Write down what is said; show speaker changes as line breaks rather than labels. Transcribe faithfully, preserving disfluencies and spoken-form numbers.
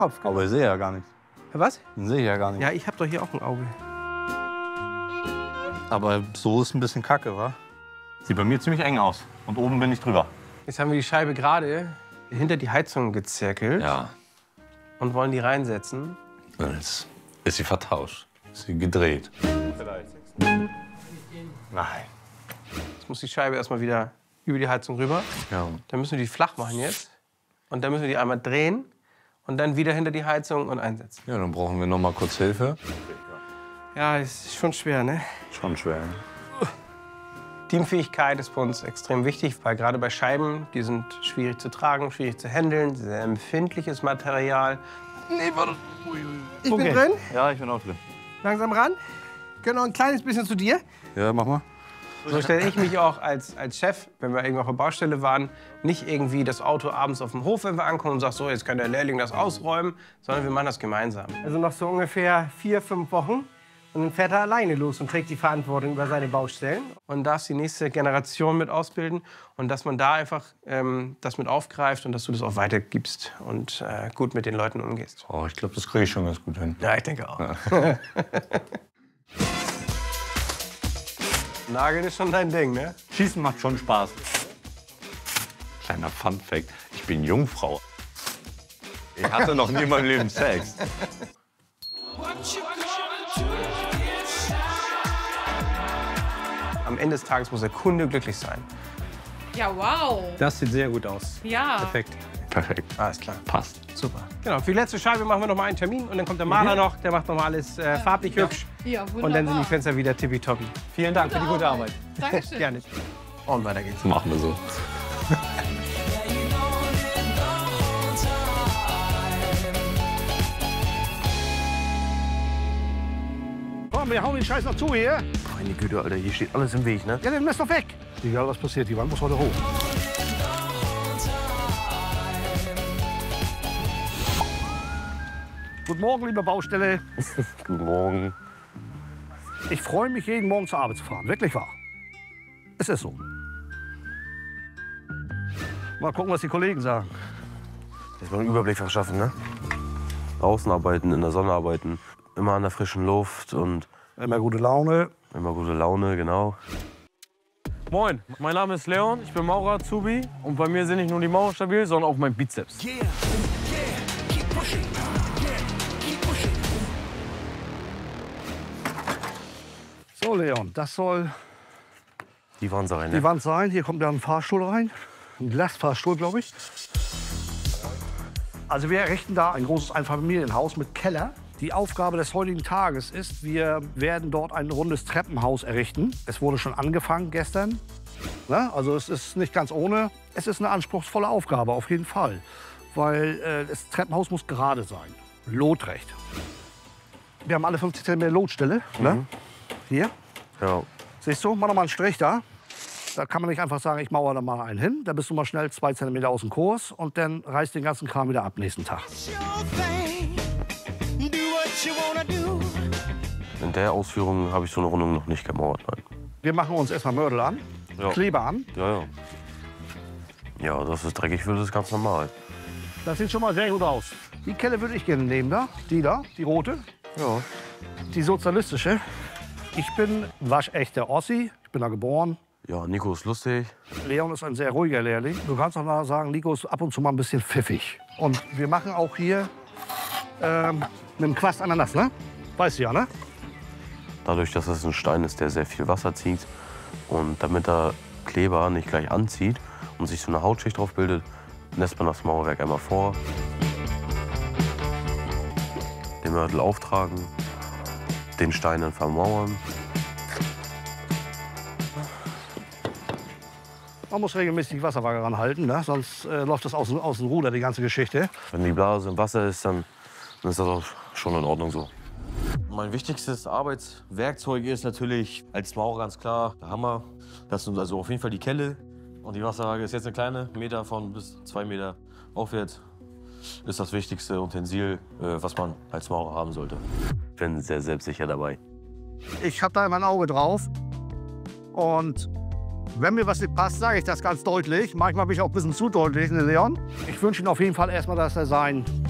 Kopf. Aber ich sehe ja gar nichts.
Was?
Dann sehe ich ja gar nichts.
Ja, ich habe doch hier auch ein Auge.
Aber so ist ein bisschen kacke, wa? Sieht bei mir ziemlich eng aus. Und oben bin ich drüber.
Jetzt haben wir die Scheibe gerade hinter die Heizung gezirkelt.
Ja.
Und wollen die reinsetzen.
Jetzt ist sie vertauscht. Ist sie gedreht. Nein.
Jetzt muss die Scheibe erstmal wieder über die Heizung rüber.
Ja.
Dann müssen wir die flach machen jetzt. Und dann müssen wir die einmal drehen. Und dann wieder hinter die Heizung und einsetzen.
Ja, dann brauchen wir noch mal kurz Hilfe.
Ja, ist schon schwer, ne?
Schon schwer.
Teamfähigkeit ist bei uns extrem wichtig, weil gerade bei Scheiben, die sind schwierig zu tragen, schwierig zu handeln, sehr empfindliches Material. Nee, warte. Ich
Okay.
bin drin.
Ja, ich bin auch drin.
Langsam ran. Können noch ein kleines bisschen zu dir.
Ja, mach mal.
So stelle ich mich auch als, als Chef, wenn wir irgendwo auf der Baustelle waren, nicht irgendwie das Auto abends auf dem Hof, wenn wir ankommen und sagen, so, jetzt kann der Lehrling das ausräumen, sondern wir machen das gemeinsam. Also noch so ungefähr vier, fünf Wochen. Und dann fährt er alleine los und trägt die Verantwortung über seine Baustellen. Und darfst die nächste Generation mit ausbilden. Und dass man da einfach ähm, das mit aufgreift und dass du das auch weitergibst und äh, gut mit den Leuten umgehst.
Oh, ich glaube, das kriege ich schon ganz gut hin.
Ja, ich denke auch.
Ja.
Nageln ist schon dein Ding, ne?
Schießen macht schon Spaß. Kleiner Funfact, ich bin Jungfrau. Ich hatte noch nie in meinem Leben Sex.
Am Ende des Tages muss der Kunde glücklich sein.
Ja, wow.
Das sieht sehr gut aus.
Ja.
Perfekt.
Perfekt.
Alles klar.
Passt.
Super. Genau, für die letzte Scheibe machen wir noch mal einen Termin und dann kommt der Maler noch, der macht noch mal alles äh, farblich hübsch.
Ja, wunderbar.
Und dann sind die Fenster wieder tippitoppi. Vielen Dank für die gute Arbeit.
Dankeschön.
Gerne. Und weiter geht's.
Machen wir so.
Komm, wir hauen den Scheiß noch zu hier.
Meine Güte, Alter, hier steht alles im Weg, ne?
Ja, dann lass doch weg. Egal, was passiert, die Wand muss heute hoch. Guten Morgen, liebe Baustelle.
Guten Morgen.
Ich freue mich, jeden Morgen zur Arbeit zu fahren. Wirklich wahr. Es ist so. Mal gucken, was die Kollegen sagen.
Erstmal einen Überblick verschaffen, ne? Draußen arbeiten, in der Sonne arbeiten, immer an der frischen Luft und
Immer gute Laune.
immer gute Laune, genau.
Moin, mein Name ist Leon, ich bin Maurer, Azubi. Und bei mir sind nicht nur die Mauer stabil, sondern auch mein Bizeps.
So, Leon, das soll
Die Wand sein, ne?
die Wand sein. Hier kommt ja ein Fahrstuhl rein. Ein Glasfahrstuhl, glaube ich. Also wir errichten da ein großes Einfamilienhaus mit Keller. Die Aufgabe des heutigen Tages ist, wir werden dort ein rundes Treppenhaus errichten. Es wurde schon angefangen gestern. Ne? Also es ist nicht ganz ohne. Es ist eine anspruchsvolle Aufgabe, auf jeden Fall. Weil äh, das Treppenhaus muss gerade sein, lotrecht. Wir haben alle fünfzig Zentimeter Lotstelle. Ne? Hier,
Ja.
siehst du, mach noch mal einen Strich da. Da kann man nicht einfach sagen, ich mauere da mal einen hin. Da bist du mal schnell zwei Zentimeter aus dem Kurs und dann reißt den ganzen Kram wieder ab nächsten Tag.
In der Ausführung habe ich so eine Rundung noch nicht gemauert, nein.
Wir machen uns erstmal Mörtel an,
Ja.
Kleber an.
Ja, ja. Ja, dass es dreckig wird, ist ganz normal.
Das sieht schon mal sehr gut aus. Die Kelle würde ich gerne nehmen, da. Die da, die rote.
Ja.
Die sozialistische. Ich bin waschechter Ossi. Ich bin da geboren.
Ja, Nico ist lustig.
Leon ist ein sehr ruhiger Lehrling. Du kannst auch mal sagen, Nico ist ab und zu mal ein bisschen pfiffig. Und wir machen auch hier ähm, mit dem Quast Ananas, ne? Weißt du ja, ne?
Dadurch, dass es ein Stein ist, der sehr viel Wasser zieht und damit der Kleber nicht gleich anzieht und sich so eine Hautschicht drauf bildet, lässt man das Mauerwerk einmal vor. Den Mörtel auftragen, den Stein dann vermauern.
Man muss regelmäßig die Wasserwaage ranhalten, ne? Sonst äh, läuft das aus, dem- aus dem Ruder, die ganze Geschichte.
Wenn die Blase im Wasser ist, dann, dann ist das auch schon in Ordnung so.
Mein wichtigstes Arbeitswerkzeug ist natürlich als Maurer ganz klar der Hammer. Das sind also auf jeden Fall die Kelle. Und die Wasserwaage ist jetzt eine kleine, Meter von bis zwei Meter aufwärts. Ist das wichtigste Utensil, äh, was man als Maurer haben sollte.
Ich bin sehr selbstsicher dabei.
Ich habe da immer ein Auge drauf. Und wenn mir was nicht passt, sage ich das ganz deutlich. Manchmal bin ich auch ein bisschen zu deutlich, ne, Leon. Ich wünsche ihm auf jeden Fall erstmal, dass er sein